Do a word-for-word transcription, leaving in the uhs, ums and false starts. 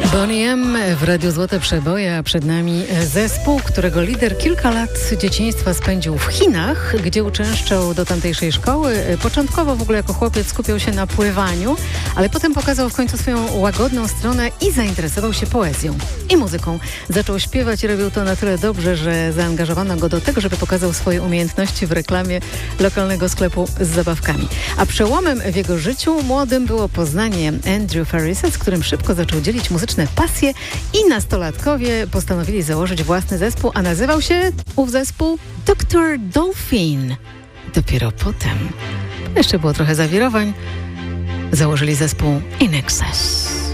Boney M w Radiu Złote Przeboje, a przed nami zespół, którego lider kilka lat dzieciństwa spędził w Chinach, gdzie uczęszczał do tamtejszej szkoły. Początkowo w ogóle jako chłopiec skupiał się na pływaniu, ale potem pokazał w końcu swoją łagodną stronę i zainteresował się poezją i muzyką. Zaczął śpiewać i robił to na tyle dobrze, że zaangażowano go do tego, żeby pokazał swoje umiejętności w reklamie lokalnego sklepu z zabawkami. A przełomem w jego życiu młodym było poznanie Andrew Farrisa, z którym szybko zaczął dzielić muzyczne pasje i nastolatkowie postanowili założyć własny zespół, a nazywał się ów zespół doktor Dolphin. Dopiero potem, jeszcze było trochę zawirowań, założyli zespół In Excess.